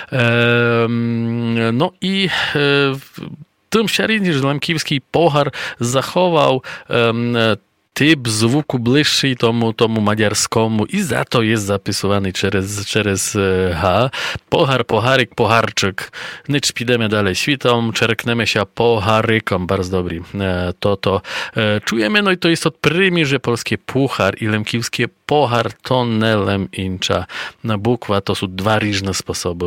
No i tym się również Lemkівський pohar zachował typ звуку bliższy tomu maďarskému i za to jest zapisywany przez H. Pohar, poharyk, poharczyk. Nicz pidemy dalej świtom, czerknemy się poharykom. Bardzo dobry. To czujemy, no i to jest od prymi, że polskie puchar i lemkівське pohar to nelem incza. Bukwa to są dwa różne sposoby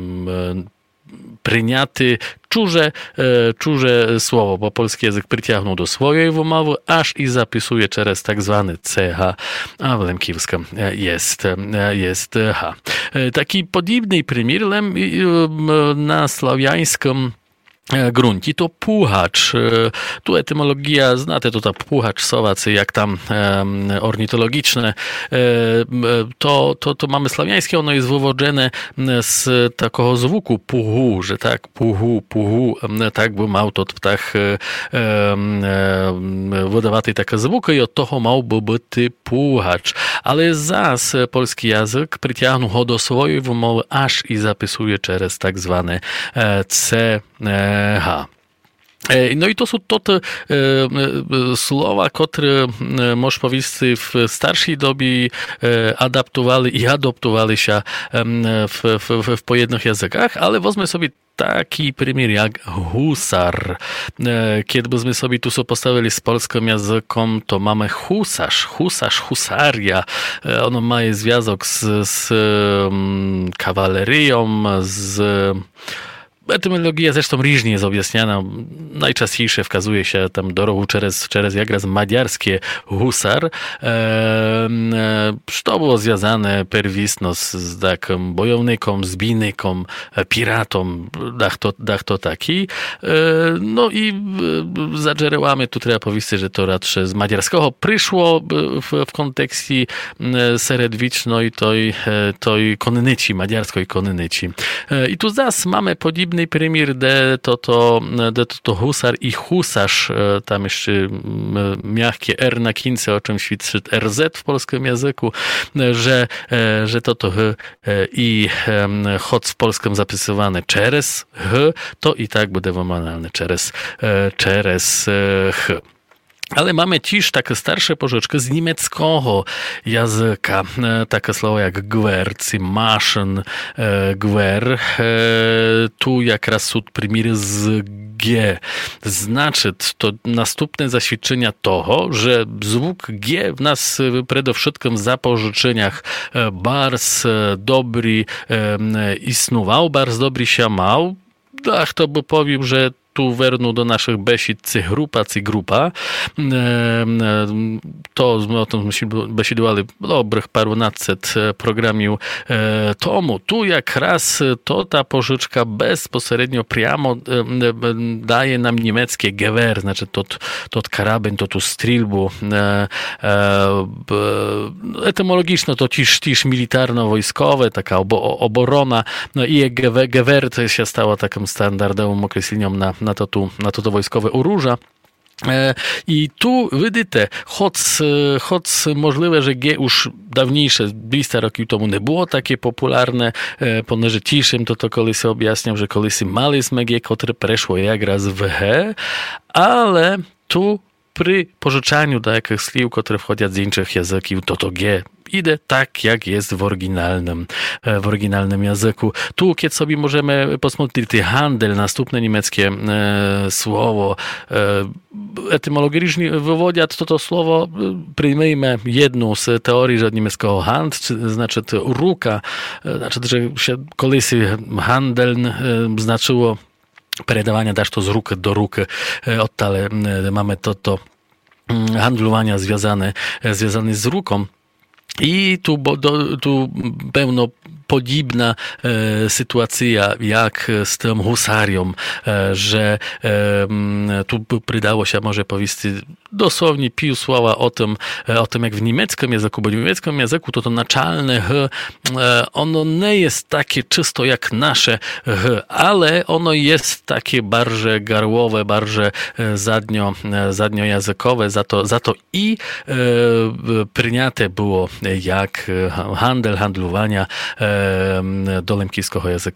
pryniaty czuże słowo, bo polski język przyciągnął do swojej wymowy, aż i zapisuje przez tak zwany CH, a w lemkівськym jest H. Taki podobny przymiar na słowiańskim gruncie to puchacz. Tu etymologia, znate to ta puchacz sowacy, jak tam ornitologiczne. To mamy słowiańskie, ono jest wywodzone z takiego zvuku puhu, że tak, puhu, tak by miał to ptach wydawaty taki zvuk i od toho miał by być puchacz. Ale zas polski język przyciągnął go do swojej wymowy, aż i zapisuje przez tak zwane CH. No i to są te słowa, które można powiedzieć w starszej dobie adaptowali się w pojednych językach, ale wezmę sobie taki przymiar jak husar. Kiedy byśmy sobie tu postawili z polskim językiem, to mamy husarz, husaria. Ono ma związek z kawalerią, z etymologia zresztą różnie jest objaśniana. Najczęściej wskazuje się tam drogą przez jak raz maďarskie husar. To było związane pierwotnie z takim bojownikiem, zbijnikiem, piratom, dach to taki. No i za dżerełami tu trzeba powiedzieć, że to raczej z maďarskiego przyszło w kontekście średniowiecznej tej konnyci, maďarskiej konnyci. I tu zas mamy podobny przymiar, to husar i husarz, tam jeszcze miękkie R na końcu, o czym świadczy RZ w polskim języku, że to i choć w polskim zapisywane przez H, to i tak będzie wymawiane przez H. Ale mamy też takie starsze pożyczki z niemieckiego języka. Takie słowa jak gwer, maszyn, gwer. Tu jak raz są przymiary z G. Znaczy to następne zaświadczenia toho, że zwuk G w nas przede wszystkim w zapożyczeniach bardzo dobry istnował, bardzo dobry się mał. Ach, to by powiem, że tu wernu do naszych besid grupa. To o tym besidowali dobrych parunaset programił tomu. Tu jak raz to ta pożyczka bezpośrednio priamo daje nam niemieckie Gewehr, znaczy to karabin, to tu strzelbu. Etymologiczno to też militarno-wojskowe, taka obrona. No i Gewehr to się stało takim standardowym określeniem na to wojskowe orужие. I tu widzicie, choć możliwe, że G już dawniejsze, 200 roków temu nie było takie popularne, ponieważ ciszym to kiedyś objaśniam, że kiedyś maliśmy G, które przeszło jak raz w H, ale tu przy pożyczaniu do jakichś słów, które wchodzą z innych języków, to G idę tak, jak jest w oryginalnym języku. Tu, kiedy sobie możemy posмотреть handel, następne niemieckie słowo, etymologicznie wywodzą to słowo, przyjmijmy jedną z teorii od niemieckiego hand, znaczy ruka, znaczy, że się kiedyś handel znaczyło передавання dasz to z ruky do ruky. Oddale mamy to handlowania związane z ruką. I tu pełno podobna sytuacja jak z tą husarią, że tu przydało się może powiedzieć dosłownie pół słowa o tym jak w niemieckim języku, bo w niemieckim języku to naczelne H, ono nie jest takie czysto jak nasze H, ale ono jest takie bardziej garłowe, bardziej zadniojęzykowe, za to i przyjęte było jak handlowania do lemkівського języka